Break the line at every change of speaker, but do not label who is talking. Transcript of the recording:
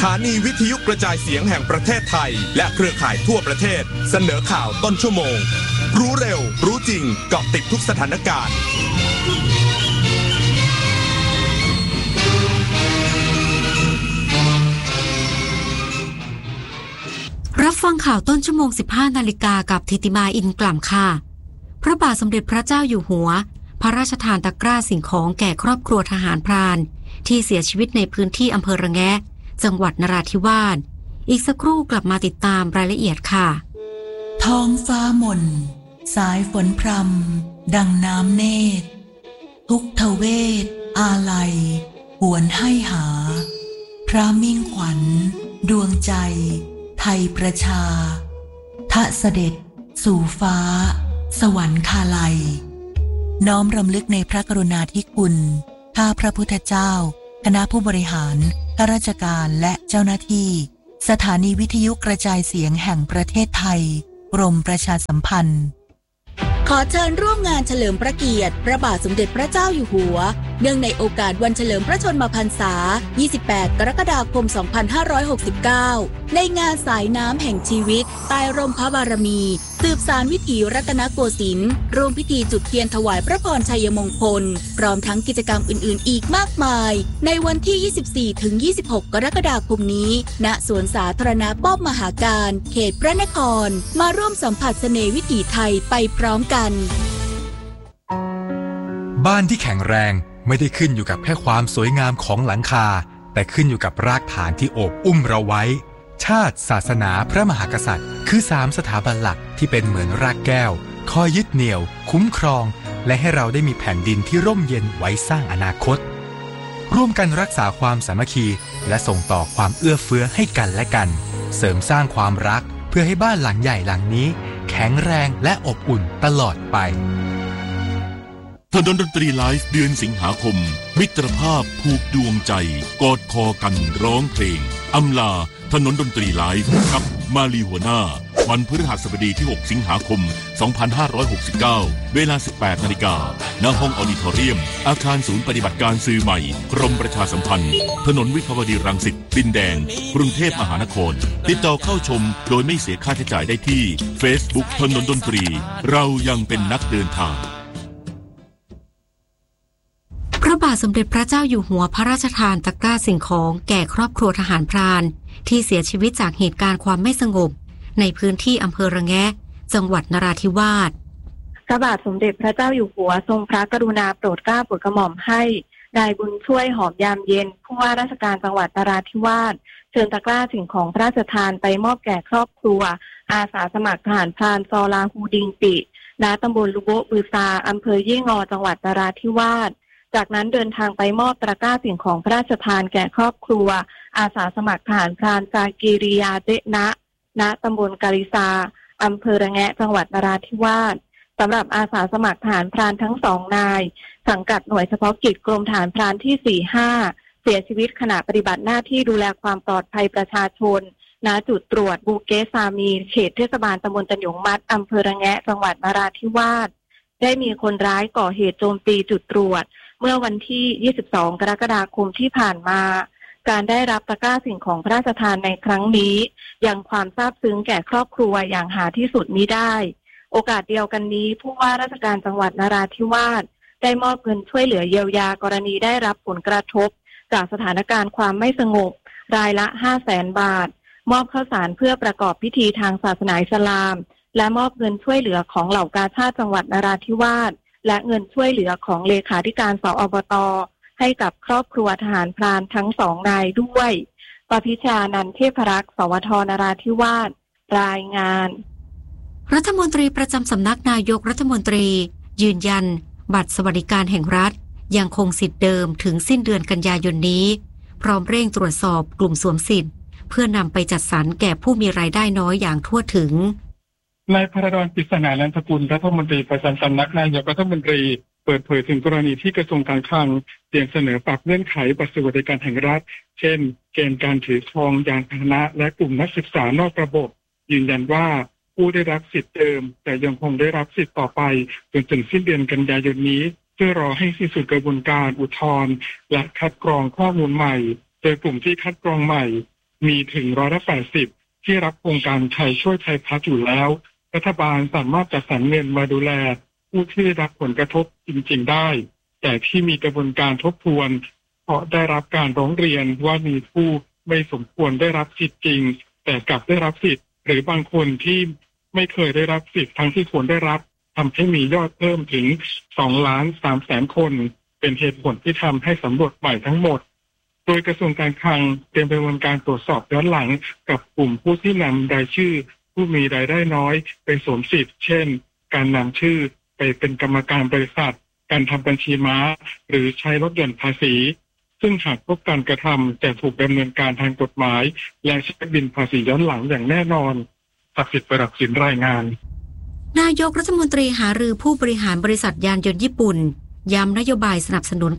ถานีวิทยุกระจายเสียงแห่งประเทศไทยและเครือข่ายทั่วประเทศเสนอข่าวต้นชั่วโมงรู้เร็วรู้จริงเกาะติดทุกสถานการณ์
รับฟังข่าวต้นชั่วโมง 15 นาฬิกากับธิติมาอินกล่ำค่ะพระบาทสมเด็จพระเจ้าอยู่หัวพระราชทานตะกร้าสิ่งของแก่ครอบครัวทหารพรานที่เสียชีวิตในพื้นที่อำเภอระแงะจังหวัดนราธิวาสอีกสักครู่กลับมาติดตามรายละเอียดค่ะ
ท้องฟ้าหม่นสายฝนพรำดังน้ำเนตรทุกทเวทอาลัยหวนให้หาพระมิ่งขวัญดวงใจไทยประชาทะเสด็จสู่ฟ้าสวรรคาลัยน้อมรำลึกในพระกรุณาธิคุณข้าพระพุทธเจ้าคณะผู้บริหารข้าราชการและเจ้าหน้าที่สถานีวิทยุกระจายเสียงแห่งประเทศไทยกรมประชาสัมพันธ์
ขอเชิญร่วมงานเฉลิมพระเกียรติพระบาทสมเด็จพระเจ้าอยู่หัวเนื่องในโอกาสวันเฉลิมพระชนมพรรษา 28 กรกฎาคม 2569 ในงานสายน้ำแห่งชีวิตใต้ร่มพระบารมีสืบสานวิถีรัตนโกสินทร์ร่วมพิธีจุดเทียนถวายพระพรชัยมงคลพร้อมทั้งกิจกรรมอื่นๆอีกมากมายในวันที่ 24-26 กรกฎาคมนี้ณสวนสาธารณะป้อมมหาการเขตพระนครมาร่วมสัมผัสเสน่ห์วิถีไทยไปพร้อมกัน
บ้านที่แข็งแรงไม่ได้ขึ้นอยู่กับแค่ความสวยงามของหลังคาแต่ขึ้นอยู่กับรากฐานที่โอบอุ้มเราไว้ชาติศาสนาพระมหากษัตริย์คือ3สถาบันหลักที่เป็นเหมือนรากแก้วคอยยึดเหนี่ยวคุ้มครองและให้เราได้มีแผ่นดินที่ร่มเย็นไว้สร้างอนาคตร่วมกันรักษาความสามัคคีและส่งต่อความเอื้อเฟื้อให้กันและกันเสริมสร้างความรักเพื่อให้บ้านหลังใหญ่หลังนี้แข็งแรงและอบอุ่นตลอดไป
ถนนดนตรีไลฟ์เดือนสิงหาคมมิตรภาพผูกดวงใจกอดคอกันร้องเพลงอำลาถนนดนตรีไลฟ์กับมาลีหัวหน้าวันพฤหัสบดีที่6สิงหาคม2569เวลา 18 นาฬิกาณห้องออดิทอเรียมอาคารศูนย์ปฏิบัติการสื่อใหม่กรมประชาสัมพันธ์ถนนวิภาวดีรังสิตดินแดงกรุงเทพมหานครติดต่อเข้าชมโดยไม่เสียค่าใช้จ่ายได้ที่ Facebook ถนนดนตรีเรายังเป็นนักเดินทาง
พระบาทสมเด็จพระเจ้าอยู่หัวพระราชทานตะกร้าสิ่งของแก่ครอบครัวทหารพรานที่เสียชีวิตจากเหตุการณ์ความไม่สงบในพื้นที่อำเภอระแงะจังหวัดนราธิวาส
พระบาทสมเด็จพระเจ้าอยู่หัวทรงพระกรุณาโปรดเกล้าโปรดกระหม่อมให้นายบุญช่วยหอมยามเย็นผู้ว่าราชการจังหวัดนราธิวาสเชิญตะกร้าสิ่งของพระราชทานไปมอบแก่ครอบครัวอาสาสมัครทหารพรานซอลาฮูดิงปิณตำบลลุโบบือซาอำเภอยี่งอจังหวัดนราธิวาสจากนั้นเดินทางไปมอบตะกร้าสิ่งของพระราชทานแก่ครอบครัวอาสาสมัครทหารพรานซากิริยาเจนะณตำบลกาลิซาอำเภอระแงะจังหวัดนราธิวาสสำหรับอาสาสมัครทหารพรานทั้ง2นายสังกัดหน่วยเฉพาะกิจกรมทหารพรานที่45เสียชีวิตขณะปฏิบัติหน้าที่ดูแลความปลอดภัยประชาชนณจุดตรวจบูเกซามีเขตเทศบาลตำบลตันหยงมัดอำเภอระแงะจังหวัดนราธิวาสได้มีคนร้ายก่อเหตุโจมตีจุดตรวจเมื่อวันที่22กรกฎาคมที่ผ่านมาการได้รับตะกร้าสิ่งของพระราชทานในครั้งนี้ยังความซาบซึ้งแก่ครอบครัวอย่างหาที่สุดมิได้โอกาสเดียวกันนี้ผู้ว่าราชการจังหวัดนราธิวาสได้มอบเงินช่วยเหลือเยียวยากรณีได้รับผลกระทบจากสถานการณ์ความไม่สงบรายละ 500,000 บาทมอบข้าวสารเพื่อประกอบพิธีทางศาสนาอิสลามและมอบเงินช่วยเหลือของเหล่ากาชาดจังหวัดนราธิวาสและเงินช่วยเหลือของเลขาธิการสอบต.ให้กับครอบครัวทหารพรานทั้ง2นายด้วยปพิชานันท์เทพรักษ์สวทนราธิวาสรายงาน
รัฐมนตรีประจำสำนักนายกรัฐมนตรียืนยันบัตรสวัสดิการแห่งรัฐยังคงสิทธิ์เดิมถึงสิ้นเดือนกันยายนนี้พร้อมเร่งตรวจสอบกลุ่มสวมสิทธิ์เพื่อนำไปจัดสรรแก่ผู้มีรายได้น้อยอย่างทั่วถึง
นายพระดอน ปริศนา นันทกุลรัฐมนตรีประจำสำนักนายกรัฐมนตรีเปิดเผยถึงกรณีที่กระทรวงการคลังเตรียมเสนอปรับเงื่อนไขบัตรสวัสดิการแห่งรัฐเช่นเกณฑ์การถือครองยานพาหนะและกลุ่มนักศึกษานอกระบบยืนยันว่าผู้ได้รับสิทธิ์เดิมแต่ยังคงได้รับสิทธิ์ต่อไปจนถึงสิ้นเดือนกันยายนนี้เพื่อรอให้สิ้นสุดกระบวนการอุทธรณ์และคัดกรองข้อมูลใหม่โดยกลุ่มที่คัดกรองใหม่มีถึง80%ที่รับโครงการไทยช่วยไทยพัฒน์อยู่แล้วรัฐบาลสามารถจัดสรรเงินมาดูแลผู้ที่ได้รับผลกระทบจริงๆได้แต่ที่มีกระบวนการทบทวนเพราะได้รับการร้องเรียนว่ามีผู้ไม่สมควรได้รับสิทธิ์จริงแต่กลับได้รับสิทธิ์หรือบางคนที่ไม่เคยได้รับสิทธิ์ทั้งที่ควรได้รับทำให้มียอดเพิ่มถึง 2,300,000 คนเป็นเหตุผลที่ทำให้สำรวจใหม่ทั้งหมดโดยกระทรวงการคลังเตรียมดำเนินการตรวจสอบย้อนหลังกับกลุ่มผู้ที่นำรายชื่อผู้มีรายได้น้อยเป็นสวมสิทธิ์เช่นการนำชื่อไปเป็นกรรมการบริษัทการทำบัญชีม้าหรือใช้ลดหย่อนภาษีซึ่งหากพบการกระทำจะถูกดำเนินการทางกฎหมายและเช็คบินภาษีย้อนหลังอย่างแน่นอนศักดิ์สิทธิ์ประดับสินรายงาน
นายกรัฐมนตรีหารือผู้บริหารบริษัทยานยนต์ญี่ปุ่นย้ำนโยบายสนับสนุน